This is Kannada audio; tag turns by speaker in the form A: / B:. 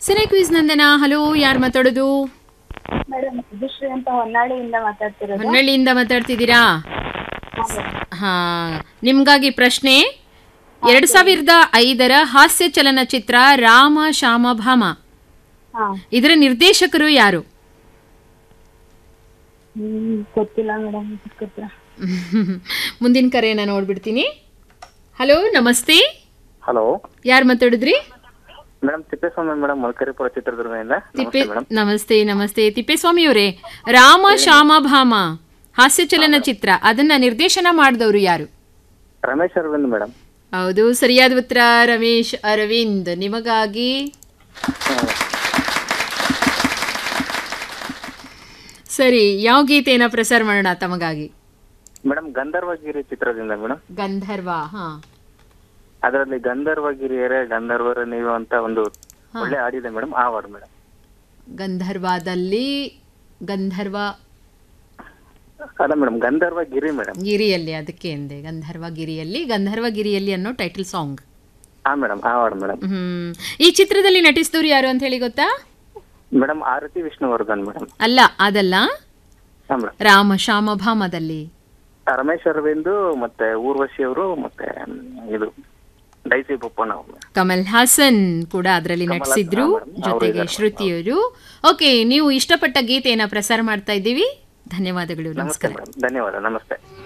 A: ಸರಿ ಕ್ವಿಜ್ ನಂದನ. ಹಲೋ, ಯಾರು ಮಾತಾಡೋದು?
B: ಮೇಡಮ್ ವಿದುಶ್ರೀ ಅಂತ ಹೊನ್ನಾಳಿಯಿಂದ ಮಾತಾಡ್ತಿರೋದು.
A: ಹೊನ್ನಳ್ಳಿಯಿಂದ ಮಾತಾಡ್ತಿದ್ದೀರಾ? ಹಾ, ನಿಮ್ಗಾಗಿ ಪ್ರಶ್ನೆ. 2005ರ ಹಾಸ್ಯ ಚಲನಚಿತ್ರ ರಾಮ ಶ್ಯಾಮ ಭಾಮ, ಇದರ ನಿರ್ದೇಶಕರು ಯಾರು?
B: ಗೊತ್ತಿಲ್ಲ ಮೇಡಮ್.
A: ಮುಂದಿನ ಕರೆಯನ್ನ ನೋಡ್ಬಿಡ್ತೀನಿ. ಹಲೋ, ನಮಸ್ತೆ.
C: ಹಲೋ,
A: ಯಾರು ಮಾತಾಡಿದ್ರಿ?
C: ಮೇಡಮ್ ತಿಪ್ಪೇಸ್ವಾಮಿ ಮೇಡಮ್, ಮಲ್ಕರಿಪುರ, ಚಿತ್ರದುರ್ಗದಿಂದ.
A: ನಮಸ್ತೆ. ನಮಸ್ತೆ ತಿಪ್ಪೇಸ್ವಾಮಿ ಅವರೇ, ರಾಮ ಶ್ಯಾಮ ಭಾಮ ಹಾಸ್ಯ ಚಲನಚಿತ್ರ ಅದನ್ನ ನಿರ್ದೇಶನ ಮಾಡಿದವರು ಯಾರು?
C: ರಮೇಶ್ ಅರವಿಂದ್ ಮೇಡಮ್.
A: ಹೌದು, ಸರಿಯಾದ ಉತ್ತರ ರಮೇಶ್ ಅರವಿಂದ್. ನಿಮಗಾಗಿ ಸರಿ, ಯಾವ ಗೀತೆಯನ್ನ ಪ್ರಸಾರ ಮಾಡೋಣ ತಮಗಾಗಿ?
C: ಮೇಡಮ್ ಗಂಧರ್ವಗಿರಿ ಚಿತ್ರದಿಂದ ಮೇಡಮ್.
A: ಗಂಧರ್ವ. ಹಾ,
C: ಅದರಲ್ಲಿ ಗಂಧರ್ವಗಿರಿಯರೇ ಗಂಧರ್ವರ ನೀವು ಅಂತ ಒಂದು ಒಳ್ಳೆ ಹಾಡಿದೆ ಮೇಡಮ್, ಆ ಹಾಡು ಮೇಡಮ್.
A: ಗಂಧರ್ವದಲ್ಲಿ ಗಂಧರ್ವ
C: ಅಲ್ಲ ಮೇಡಮ್, ಗಂಧರ್ವಗಿರಿ ಮೇಡಮ್.
A: ಗಿರಿಯಲ್ಲಿ, ಅದಕ್ಕೆ ಎಂದೆ ಗಂಧರ್ವಗಿರಿಯಲ್ಲಿ ಅನ್ನೋ ಟೈಟಲ್ ಸಾಂಗ್.
C: ಹಾ ಮೇಡಮ್, ಆ ಹಾಡು ಮೇಡಮ್.
A: ಈ ಚಿತ್ರದಲ್ಲಿ ನಟಿಸಿದವರು ಯಾರು ಅಂತ ಹೇಳಿ ಗೊತ್ತಾ?
C: ಮೇಡಮ್ ಆರತಿ ವಿಷ್ಣುವರ್ಧನ್ ಮೇಡಮ್.
A: ಅಲ್ಲ, ಅದಲ್ಲ. ರಾಮ ಶ್ಯಾಮ ಭಾಮದಲ್ಲಿ
C: ರಮೇಶ್ ಅರವಿಂದ್ ಮತ್ತೆ ಊರ್ವಶಿ ಅವರು ಮತ್ತೆ ಇದು ಡೈಸಿ ಬೊಪ್ಪನ ಅವರು.
A: ಕಮಲ್ ಹಾಸನ್ ಕೂಡ ಅದರಲ್ಲಿ ನಟಿಸಿದ್ರು, ಜೊತೆಗೆ ಶ್ರುತಿಯವರು. ಓಕೆ, ನೀವು ಇಷ್ಟಪಟ್ಟ ಗೀತೆಯನ್ನ ಪ್ರಸಾರ ಮಾಡ್ತಾ ಇದ್ದೀವಿ. ಧನ್ಯವಾದಗಳು. ನಮಸ್ಕಾರ.
C: ಧನ್ಯವಾದ. ನಮಸ್ತೆ.